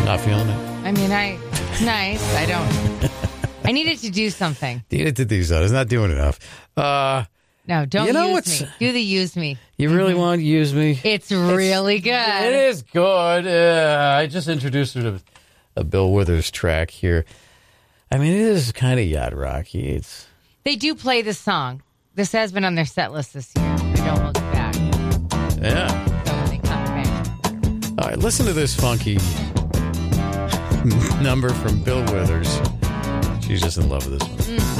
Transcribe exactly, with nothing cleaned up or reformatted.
Not feeling it? I mean, I, it's nice. I don't, I needed to do something. Needed to do so. It's not doing enough. Uh, No, don't You know use what's- me. Do the use me. you really want to use me? It's really good. It is good. Uh, I just introduced her to a Bill Withers track here. I mean, it is kind of yacht rocky. It's They do play this song. This has been on their set list this year. They don't look back. yeah. So when they come back. All right, listen to this funky number from Bill Withers. She's just in love with this one.